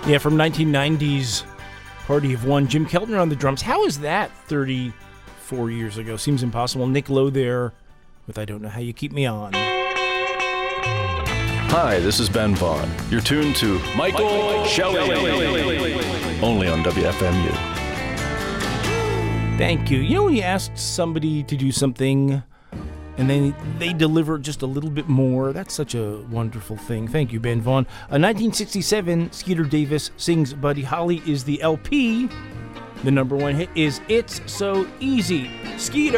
Yeah, from 1990's Party of One. Jim Keltner on the drums. How is that 34 years ago? Seems impossible. Nick Lowe there with I Don't Know How You Keep Me On. Hi, this is Ben Vaughn. You're tuned to Michael Shelley. Only on WFMU. Thank you. You know when you ask somebody to do something and then they deliver just a little bit more? That's such a wonderful thing. Thank you, Ben Vaughn. 1967, Skeeter Davis sings Buddy Holly is the LP. The number one hit is It's So Easy. Skeeter.